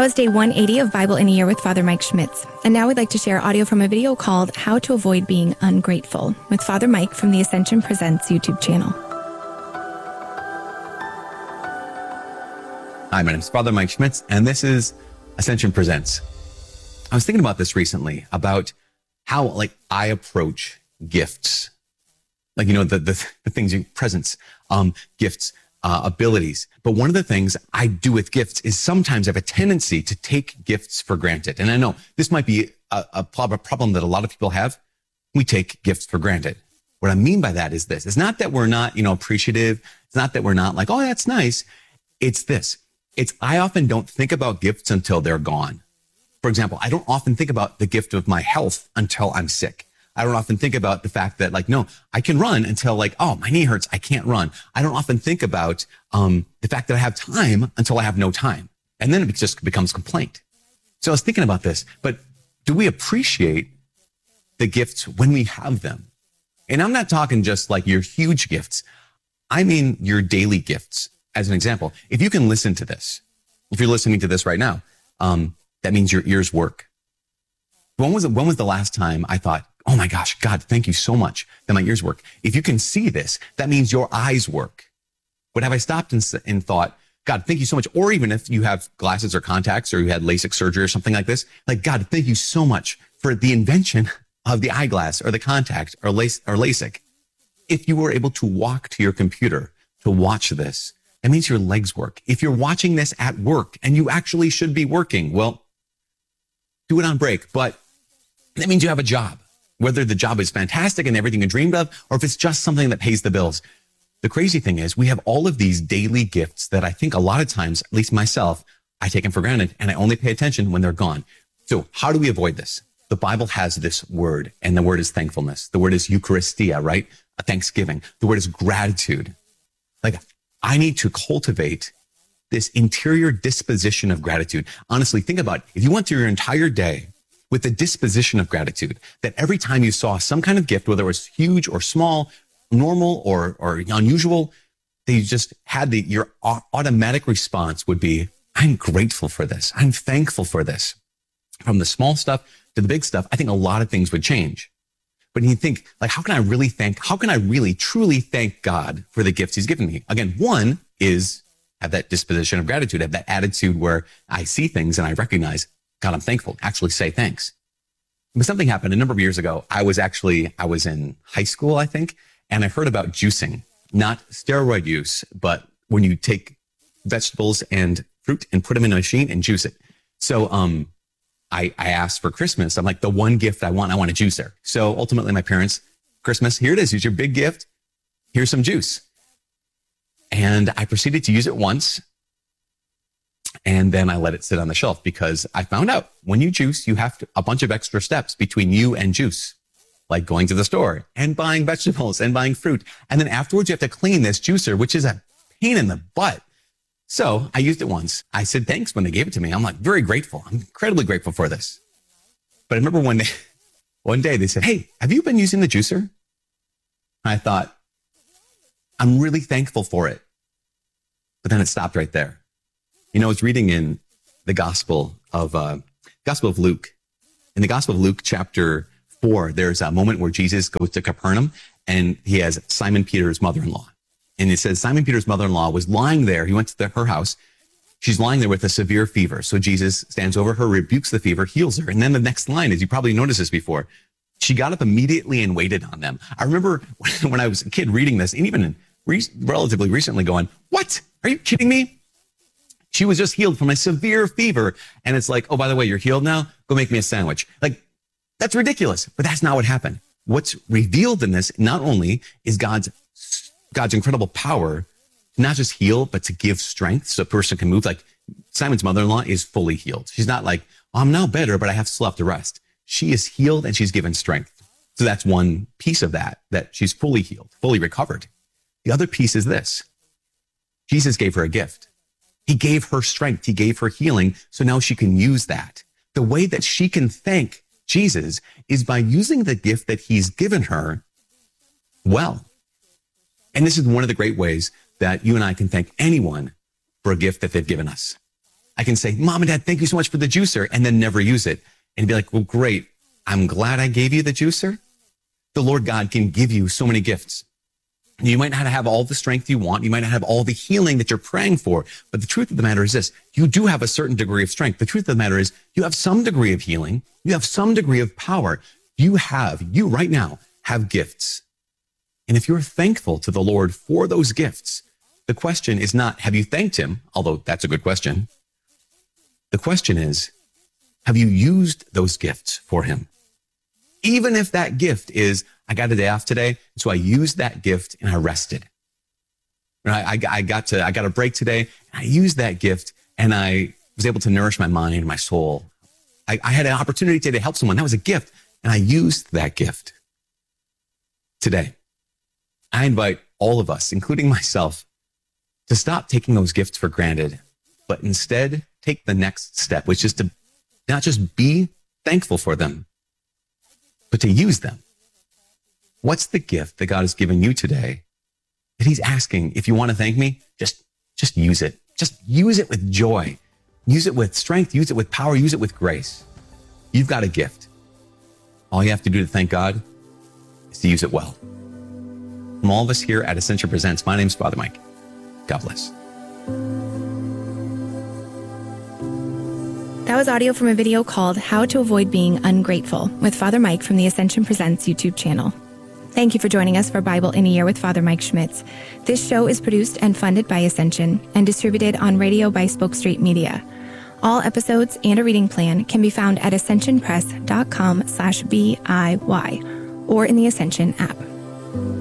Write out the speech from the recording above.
was day 180 of Bible in a Year with Father Mike Schmitz. And now we'd like to share audio from a video called How to Avoid Being Ungrateful with Father Mike from the Ascension Presents YouTube channel. Hi, my name is Father Mike Schmitz, and this is Ascension Presents. I was thinking about this recently, about how I approach gifts. The things, presents, gifts, abilities. But one of the things I do with gifts is sometimes I have a tendency to take gifts for granted. And I know this might be a problem that a lot of people have. We take gifts for granted. What I mean by that is this. It's not that we're not, appreciative. It's not that we're not like, oh, that's nice. It's this. I often don't think about gifts until they're gone. For example, I don't often think about the gift of my health until I'm sick. I don't often think about the fact that no, I can run until oh, my knee hurts. I can't run. I don't often think about the fact that I have time until I have no time. And then it just becomes complaint. So I was thinking about this, but do we appreciate the gifts when we have them? And I'm not talking just your huge gifts. I mean your daily gifts. As an example, if you can listen to this, if you're listening to this right now, that means your ears work. When was the last time I thought, oh my gosh, God, thank you so much that my ears work? If you can see this, that means your eyes work. But have I stopped and thought, God, thank you so much? Or even if you have glasses or contacts or you had LASIK surgery or something like this, God, thank you so much for the invention of the eyeglass or the contact or LASIK. If you were able to walk to your computer to watch this, that means your legs work. If you're watching this at work and you actually should be working, well, do it on break. But that means you have a job, whether the job is fantastic and everything you dreamed of, or if it's just something that pays the bills. The crazy thing is we have all of these daily gifts that I think a lot of times, at least myself, I take them for granted and I only pay attention when they're gone. So how do we avoid this? The Bible has this word, and the word is thankfulness. The word is Eucharistia, right? A thanksgiving. The word is gratitude. I need to cultivate this interior disposition of gratitude. Honestly, think about it. If you went through your entire day with the disposition of gratitude, that every time you saw some kind of gift, whether it was huge or small, normal or unusual, that you just had your automatic response would be, I'm grateful for this. I'm thankful for this. From the small stuff to the big stuff, I think a lot of things would change. But you think, how can I really truly thank God for the gifts he's given me? Again, one is have that disposition of gratitude, have that attitude where I see things and I recognize, God, I'm thankful. Actually say thanks. But something happened a number of years ago. I was in high school, I think, and I heard about juicing, not steroid use, but when you take vegetables and fruit and put them in a machine and juice it. So, I asked for Christmas. I'm the one gift I want a juicer. So ultimately my parents, Christmas, here it is. Here's your big gift. Here's some juice. And I proceeded to use it once. And then I let it sit on the shelf because I found out when you juice, you have a bunch of extra steps between you and juice, like going to the store and buying vegetables and buying fruit. And then afterwards you have to clean this juicer, which is a pain in the butt. So I used it once. I said thanks when they gave it to me. I'm very grateful. I'm incredibly grateful for this. But I remember one day they said, hey, have you been using the juicer? And I thought, I'm really thankful for it. But then it stopped right there. I was reading in the Gospel of Luke. In the Gospel of Luke, chapter 4, there's a moment where Jesus goes to Capernaum and he has Simon Peter's mother-in-law. And it says Simon Peter's mother-in-law was lying there. He went to her house. She's lying there with a severe fever. So Jesus stands over her, rebukes the fever, heals her. And then the next line, as you probably noticed this before, she got up immediately and waited on them. I remember when I was a kid reading this, and even relatively recently going, what? Are you kidding me? She was just healed from a severe fever. And it's oh, by the way, you're healed now? Go make me a sandwich. That's ridiculous. But that's not what happened. What's revealed in this not only is God's incredible power to not just heal, but to give strength so a person can move. Simon's mother-in-law is fully healed. She's not oh, I'm now better, but I still have to rest. She is healed and she's given strength. So that's one piece of that she's fully healed, fully recovered. The other piece is this. Jesus gave her a gift. He gave her strength. He gave her healing. So now she can use that. The way that she can thank Jesus is by using the gift that he's given her well. And this is one of the great ways that you and I can thank anyone for a gift that they've given us. I can say, Mom and Dad, thank you so much for the juicer, and then never use it. And be like, well, great. I'm glad I gave you the juicer. The Lord God can give you so many gifts. You might not have all the strength you want. You might not have all the healing that you're praying for. But the truth of the matter is this. You do have a certain degree of strength. The truth of the matter is you have some degree of healing. You have some degree of power. You right now have gifts. And if you're thankful to the Lord for those gifts, the question is not, have you thanked him? Although that's a good question. The question is, have you used those gifts for him? Even if that gift is, I got a day off today, so I used that gift and I rested. I got a break today, and I used that gift and I was able to nourish my mind and my soul. I had an opportunity today to help someone. That was a gift, and I used that gift. Today, I invite all of us, including myself, to stop taking those gifts for granted, but instead take the next step, which is to not just be thankful for them, but to use them. What's the gift that God has given you today that he's asking, if you want to thank me, just use it. Just use it with joy. Use it with strength. Use it with power. Use it with grace. You've got a gift. All you have to do to thank God is to use it well. From all of us here at Ascension Presents, my name's Father Mike. God bless. That was audio from a video called How to Avoid Being Ungrateful with Father Mike from the Ascension Presents YouTube channel. Thank you for joining us for Bible in a Year with Father Mike Schmitz. This show is produced and funded by Ascension and distributed on radio by Spoke Street Media. All episodes and a reading plan can be found at ascensionpress.com/BIY or in the Ascension app.